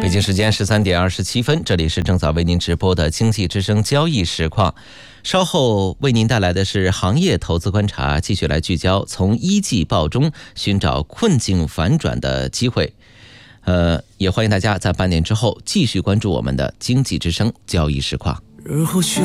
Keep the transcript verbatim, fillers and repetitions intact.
北京时间十三点二十七分，这里是正早为您直播的经济之声交易实况。稍后为您带来的是行业投资观察，继续来聚焦从一季报中寻找困境反转的机会。呃，也欢迎大家在半点之后继续关注我们的经济之声交易实况。